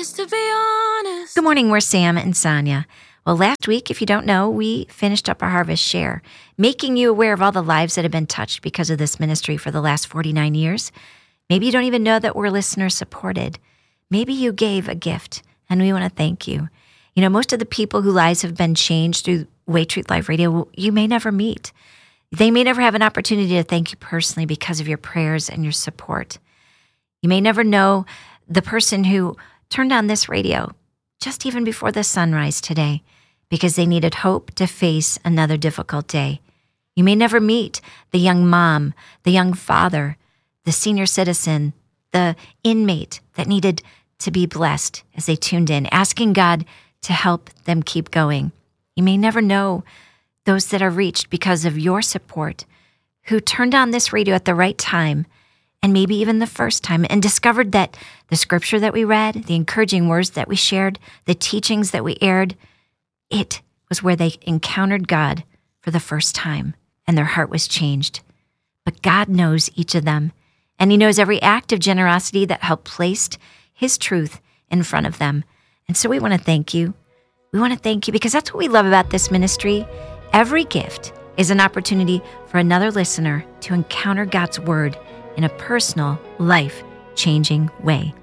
Just to be honest. Good morning, we're Sam and Sonia. Well, last week, if you don't know, we finished up our Harvest Share, making you aware of all the lives that have been touched because of this ministry for the last 49 years. Maybe you don't even know that we're listener-supported. Maybe you gave a gift, and we want to thank you. You know, most of the people whose lives have been changed through Way Truth Live Radio, you may never meet. They may never have an opportunity to thank you personally because of your prayers and your support. You may never know the person who turned on this radio just even before the sunrise today because they needed hope to face another difficult day. You may never meet the young mom, the young father, the senior citizen, the inmate that needed to be blessed as they tuned in, asking God to help them keep going. You may never know those that are reached because of your support, who turned on this radio at the right time, and maybe even the first time, and discovered that the scripture that we read, the encouraging words that we shared, the teachings that we aired, it was where they encountered God for the first time, and their heart was changed. But God knows each of them, and He knows every act of generosity that helped placed His truth in front of them. And so we want to thank you. We want to thank you because that's what we love about this ministry. Every gift is an opportunity for another listener to encounter God's word in a personal, life-changing way.